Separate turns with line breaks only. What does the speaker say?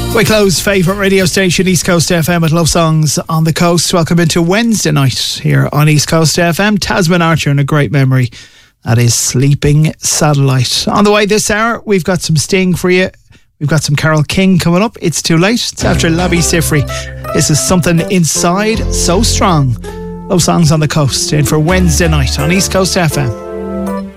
Wicklow's favourite radio station, East Coast FM, with love songs on the coast. Welcome into Wednesday night here on East Coast FM. Tasman Archer and a great memory. That is Sleeping Satellite. On the way this hour, we've got some Sting for you. We've got some Carole King coming up. It's Too Late. It's after Labi Siffre. This is Something Inside So Strong. Love songs on the coast. In for Wednesday night on East Coast FM.